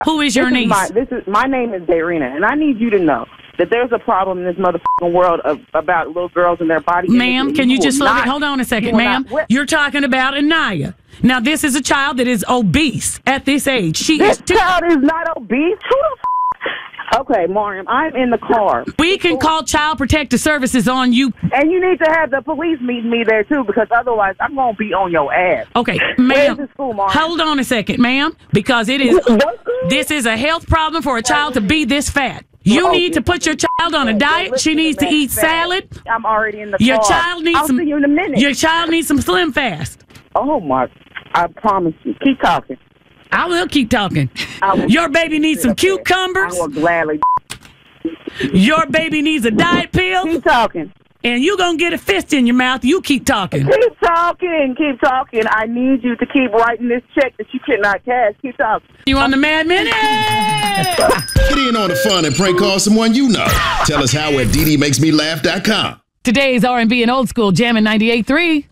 Who is your niece? My name is Darina, and I need you to know that there's a problem in this motherfucking world about little girls and their body. Ma'am, can you just hold on a second, ma'am? You're talking about Anaya. Now, this is a child that is obese at this age. This child is not obese. Who the Okay, Mariam, I'm in the car. We can call Child Protective Services on you. And you need to have the police meet me there, too, because otherwise I'm going to be on your ass. Okay, ma'am. Where's the school, Mariam? Hold on a second, ma'am, because this is a health problem for a child to be this fat. You need to put your child on a diet. She needs to eat salad. I'm already in the car. Your child needs I'll see you in a minute. Your child needs some Slim Fast. Oh, my. I promise you. Keep talking. I will keep talking. Your baby needs some cucumbers. I will gladly. Your baby needs a diet pill. Keep talking. And you're going to get a fist in your mouth. You keep talking. Keep talking. Keep talking. I need you to keep writing this check that you cannot cash. Keep talking. You on the Mad Minute? Get in on the fun and prank call someone you know. Tell us how at DDMakesMeLaugh.com. Today's R&B and old school jamming 98.3.